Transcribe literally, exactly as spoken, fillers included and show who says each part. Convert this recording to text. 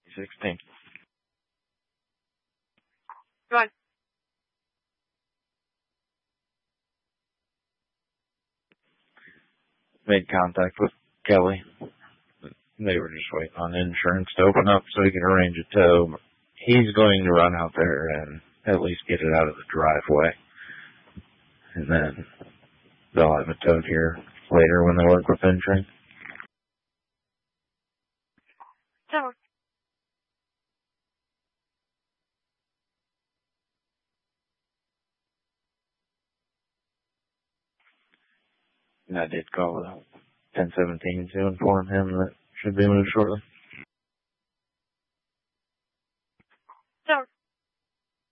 Speaker 1: sixteen.
Speaker 2: Go on.
Speaker 1: Made contact with Kelly. They were just waiting on insurance to open up so he could arrange a tow. He's going to run out there and at least get it out of the driveway. And then they'll have it towed here later when they work with insurance.
Speaker 2: So,
Speaker 1: And I did call the ten seventeen to inform him that should be moved shortly.